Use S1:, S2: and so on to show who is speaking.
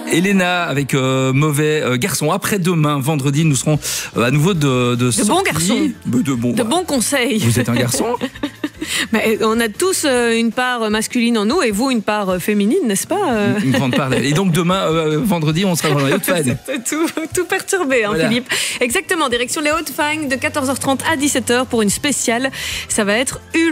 S1: Elena avec Mauvais Garçon. Après-demain, vendredi, nous serons à nouveau de
S2: bons garçons.
S1: De bons
S2: conseils.
S1: Vous êtes un garçon?
S2: Mais on a tous une part masculine en nous et vous une part féminine, n'est-ce pas?
S1: Une grande part. Et donc demain, vendredi, on sera dans les Hauts-de-Fagne.
S2: tout perturbé, hein, voilà. Philippe. Exactement, direction les Hauts-de-Fagne de 14h30 à 17h pour une spéciale. Ça va être